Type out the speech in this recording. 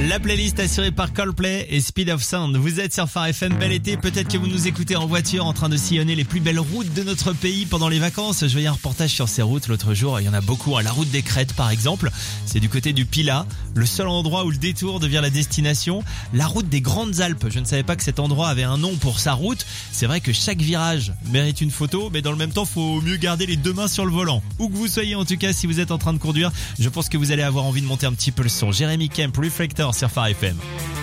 La playlist assurée par Coldplay et Speed of Sound. Vous êtes sur Phare FM, bel été. Peut-être que vous nous écoutez en voiture en train de sillonner les plus belles routes de notre pays pendant les vacances. Je voyais un reportage sur ces routes l'autre jour. Il y en a beaucoup. La route des Crêtes, par exemple. C'est du côté du Pilat. Le seul endroit où le détour devient la destination. La route des Grandes Alpes. Je ne savais pas que cet endroit avait un nom pour sa route. C'est vrai que chaque virage mérite une photo, mais dans le même temps, faut mieux garder les deux mains sur le volant. Où que vous soyez, en tout cas, si vous êtes en train de conduire, je pense que vous allez avoir envie de monter un petit peu le son. Jérémy Kemp, Reflector sur Phare FM.